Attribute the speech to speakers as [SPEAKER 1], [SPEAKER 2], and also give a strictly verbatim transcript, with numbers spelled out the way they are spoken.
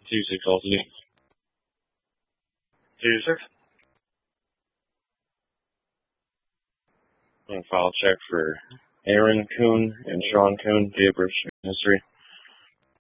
[SPEAKER 1] two six Altitude. two six. I'm gonna file check for Aaron Kuhn and Sean Kuhn, date of birth history.